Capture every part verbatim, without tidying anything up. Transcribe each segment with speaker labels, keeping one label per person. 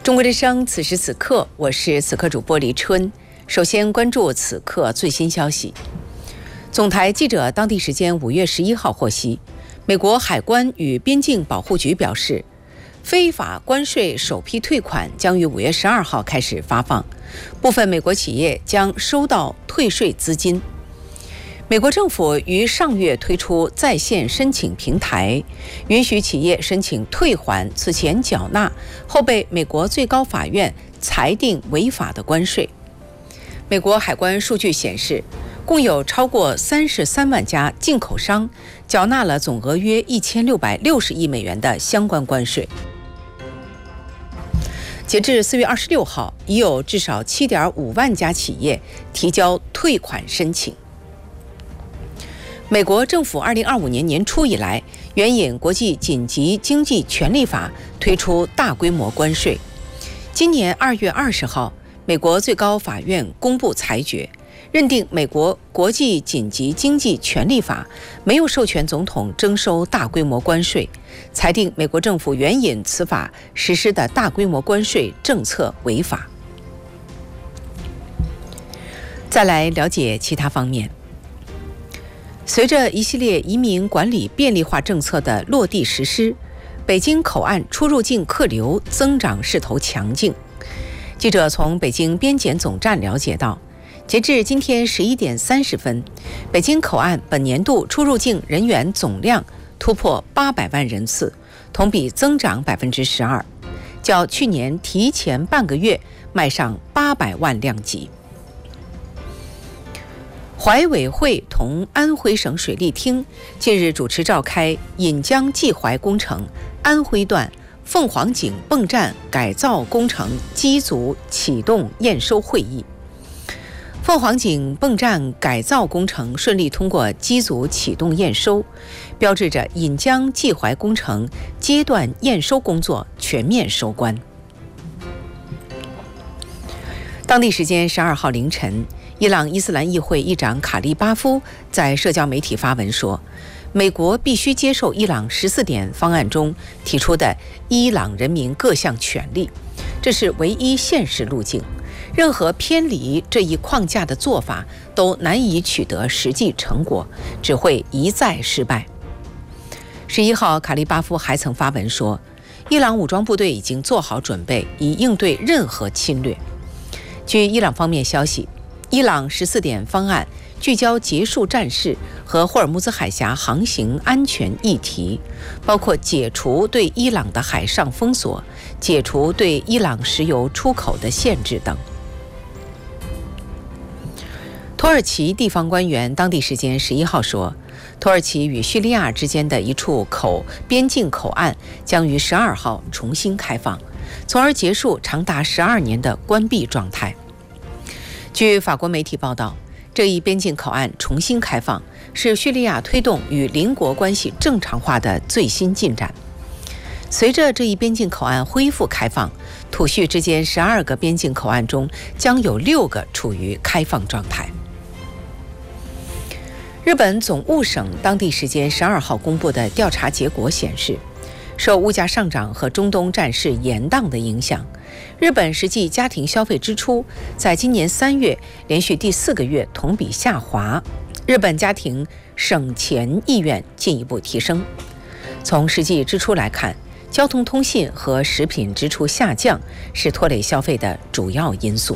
Speaker 1: 中国之声，此时此刻，我是此刻主播黎春。首先关注此刻最新消息。总台记者当地时间五月十一号获悉，美国海关与边境保护局表示，非法关税首批退款将于五月十二号开始发放，部分美国企业将收到退税资金。美国政府于上月推出在线申请平台，允许企业申请退还此前缴纳后被美国最高法院裁定违法的关税。美国海关数据显示，共有超过三十三万家进口商缴纳了总额约一千六百六十亿美元的相关关税。截至四月二十六号，已有至少七点五万家企业提交退款申请。美国政府二零二五年年初以来，援引国际紧急经济权利法推出大规模关税。今年二月二十号，美国最高法院公布裁决，认定美国国际紧急经济权利法没有授权总统征收大规模关税，裁定美国政府援引此法实施的大规模关税政策违法。再来了解其他方面。随着一系列移民管理便利化政策的落地实施，北京口岸出入境客流增长势头强劲。记者从北京边检总站了解到，截至今天十一点三十分，北京口岸本年度出入境人员总量突破八百万人次，同比增长百分之十二，较去年提前半个月迈上八百万量级。怀委会同安徽省水利厅近日主持召开引江济淮工程安徽段凤凰井泵站改造工程机组启动验收会议。凤凰井泵站改造工程顺利通过机组启动验收，标志着引江济淮工程阶段验收工作全面收官。当地时间十二号凌晨，伊朗伊斯兰议会议长卡利巴夫在社交媒体发文说，美国必须接受伊朗十四点方案中提出的伊朗人民各项权利，这是唯一现实路径，任何偏离这一框架的做法都难以取得实际成果，只会一再失败。十一号，卡利巴夫还曾发文说，伊朗武装部队已经做好准备，以应对任何侵略。据伊朗方面消息，伊朗十四点方案聚焦结束战事和霍尔木兹海峡航行安全议题，包括解除对伊朗的海上封锁、解除对伊朗石油出口的限制等。土耳其地方官员当地时间十一号说，土耳其与叙利亚之间的一处口边境口岸将于十二号重新开放，从而结束长达十二年的关闭状态。据法国媒体报道，这一边境口岸重新开放是叙利亚推动与邻国关系正常化的最新进展。随着这一边境口岸恢复开放，土叙之间十二个边境口岸中将有六个处于开放状态。日本总务省当地时间十二号公布的调查结果显示，受物价上涨和中东战事延宕的影响，日本实际家庭消费支出在今年三月连续第四个月同比下滑，日本家庭省钱意愿进一步提升。从实际支出来看，交通通信和食品支出下降是拖累消费的主要因素。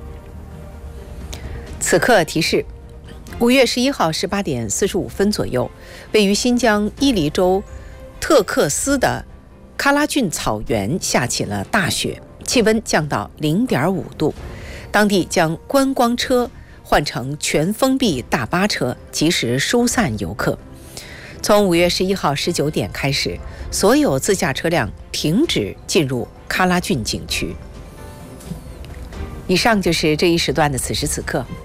Speaker 1: 此刻提示，五月十一号十八点四十五分左右，位于新疆伊犁州特克斯的喀拉峻草原下起了大雪，气温降到 零点五度，当地将观光车换成全封闭大巴车，及时疏散游客。从五月十一号十九点开始，所有自驾车辆停止进入喀拉峻景区。以上就是这一时段的此时此刻。